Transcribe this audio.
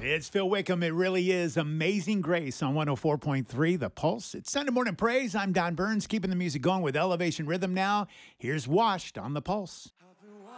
It's Phil Wickham. It really is Amazing Grace on 104.3 The Pulse. It's Sunday Morning Praise. I'm Don Burns, keeping the music going with Elevation Rhythm now. Here's Washed on The Pulse.